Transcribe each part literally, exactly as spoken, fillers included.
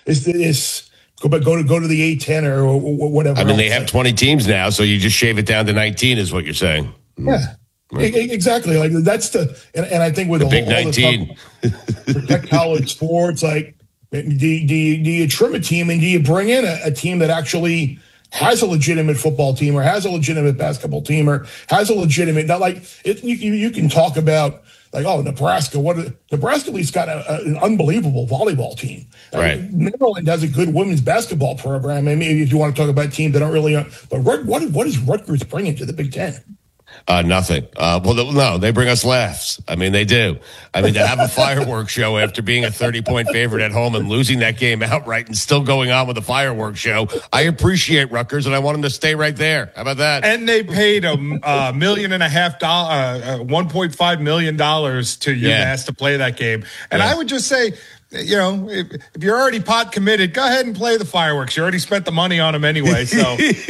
Is this go but go to go to the A ten or, or whatever? I mean, they have twenty teams now, so you just shave it down to nineteen, is what you're saying. Yeah. Right. Exactly. Like that's the and, and I think with the the big whole, nineteen, protect college sports. Like, do, do, you, do you trim a team and do you bring in a, a team that actually has a legitimate football team or has a legitimate basketball team or has a legitimate not like it, you, you can talk about like oh Nebraska what Nebraska at least got a, a, an unbelievable volleyball team. Right. I mean, Maryland has a good women's basketball program. And maybe if you want to talk about teams that don't really, but what what is Rutgers bringing to the Big Ten? Uh, nothing. Uh, well, no, they bring us laughs. I mean, they do. I mean, to have a fireworks show after being a thirty-point favorite at home and losing that game outright and still going on with a fireworks show, I appreciate Rutgers, and I want them to stay right there. How about that? And they paid a uh, million and a half dollars, uh, one point five million dollars to UMass yeah. to play that game. And yeah. I would just say, you know, if, if you're already pot committed, go ahead and play the fireworks. You already spent the money on them anyway. So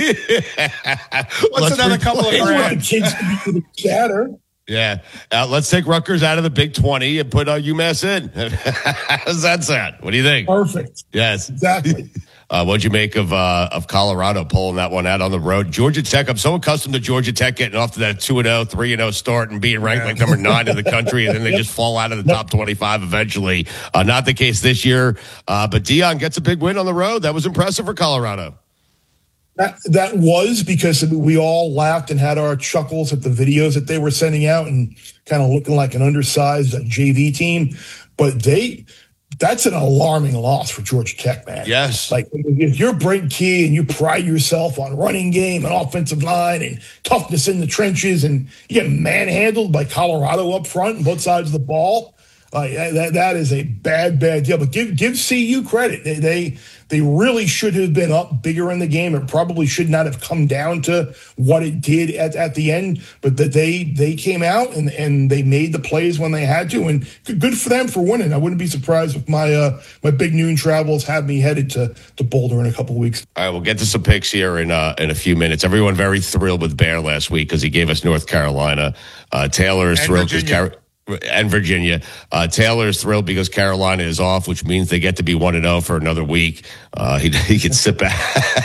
what's let's another couple of grand? Kids to be the chatter. Yeah. Uh, let's take Rutgers out of the Big twenty and put uh, UMass in. How's that sound? What do you think? Perfect. Yes. Exactly. Uh, what'd you make of uh, of Colorado pulling that one out on the road? Georgia Tech, I'm so accustomed to Georgia Tech getting off to that two and oh, three and oh start and being ranked like number nine in the country, and then they just fall out of the top twenty-five eventually. Uh, not the case this year, uh, but Deion gets a big win on the road. That was impressive for Colorado. That, that was because we all laughed and had our chuckles at the videos that they were sending out and kind of looking like an undersized J V team. But they... That's an alarming loss for Georgia Tech, man. Yes. Like, if you're Brent Key and you pride yourself on running game and offensive line and toughness in the trenches and you get manhandled by Colorado up front on both sides of the ball, like that, that is a bad, bad deal. But give give C U credit. They, they they really should have been up bigger in the game. It probably should not have come down to what it did at, at the end. But that they they came out and, and they made the plays when they had to. And good for them for winning. I wouldn't be surprised if my uh, my big noon travels have me headed to, to Boulder in a couple of weeks. All right, we'll get to some picks here in uh, in a few minutes. Everyone very thrilled with Bear last week because he gave us North Carolina. Uh, Taylor is and thrilled because Virginia. Car- and Virginia. Uh, Taylor is thrilled because Carolina is off, which means they get to be one and oh for another week. Uh, he, he can sit back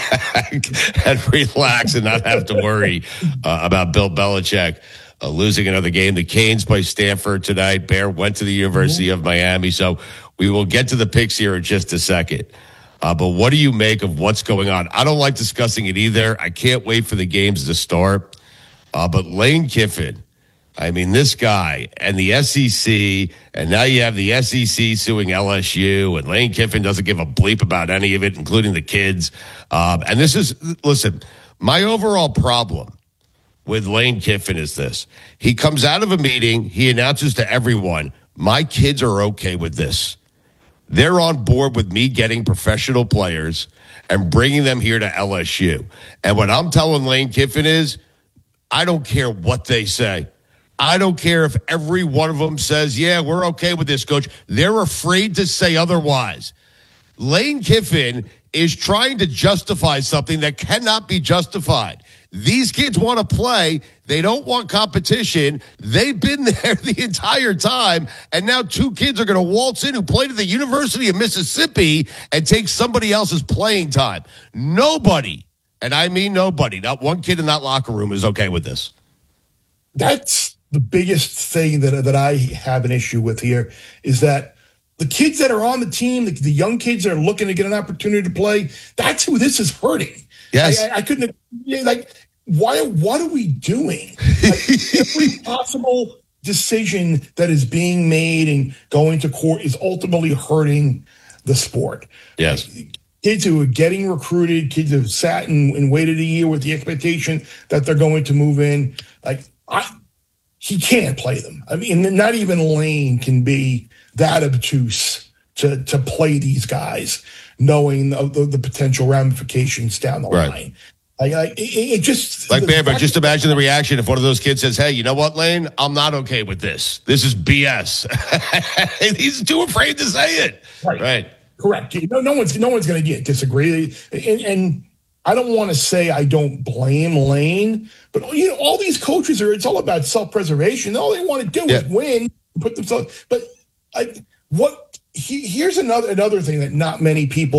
and relax and not have to worry uh, about Bill Belichick uh, losing another game. The Canes play Stanford tonight. Bear went to the University of Miami. So we will get to the picks here in just a second. Uh, but what do you make of what's going on? I don't like discussing it either. I can't wait for the games to start. Uh, but Lane Kiffin, I mean, this guy and the S E C, and now you have the S E C suing L S U, and Lane Kiffin doesn't give a bleep about any of it, including the kids. Um, and this is, listen, my overall problem with Lane Kiffin is this. He comes out of a meeting, he announces to everyone, my kids are okay with this. They're on board with me getting professional players and bringing them here to L S U. And what I'm telling Lane Kiffin is, I don't care what they say. I don't care if every one of them says, yeah, we're okay with this, coach. They're afraid to say otherwise. Lane Kiffin is trying to justify something that cannot be justified. These kids want to play. They don't want competition. They've been there the entire time. And now two kids are going to waltz in who played at the University of Mississippi and take somebody else's playing time. Nobody, and I mean nobody, not one kid in that locker room is okay with this. That's the biggest thing that that I have an issue with here is that the kids that are on the team, the, the young kids that are looking to get an opportunity to play, that's who this is hurting. Yes. I, I, I couldn't, like, why, what are we doing? Like, every possible decision that is being made and going to court is ultimately hurting the sport. Yes. Like, kids who are getting recruited, kids who have sat and, and waited a year with the expectation that they're going to move in, like, I, he can't play them. I mean, not even Lane can be that obtuse to to play these guys, knowing the, the, the potential ramifications down the right. line. Like, like it, it just like man, but just imagine the reaction if one of those kids says, "Hey, you know what, Lane? I'm not okay with this. This is B S." He's too afraid to say it. Right. Right. Correct. No, no one's no one's going to disagree, and. and I don't want to say I don't blame Lane, but you know, all these coaches are, it's all about self-preservation. All they want to do yeah. is win, put themselves, but I, what, he, here's another, another thing that not many people